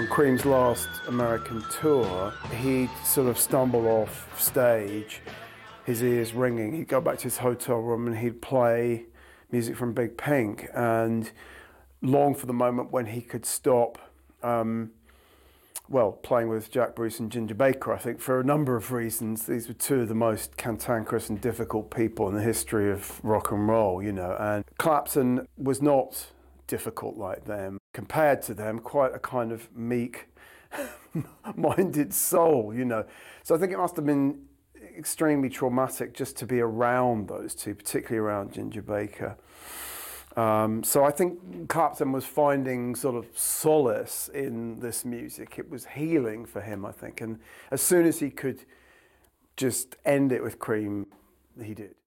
On Cream's last American tour, he'd sort of stumble off stage, his ears ringing. He'd go back to his hotel room and he'd play music from Big Pink and long for the moment when he could stop, playing with Jack Bruce and Ginger Baker. I think for a number of reasons, these were two of the most cantankerous and difficult people in the history of rock and roll, and Clapton was not difficult like them. Compared to them, quite a kind of meek minded soul, So I think it must have been extremely traumatic just to be around those two, particularly around Ginger Baker. So I think Clapton was finding sort of solace in this music. It was healing for him, I think. And as soon as he could just end it with Cream, he did.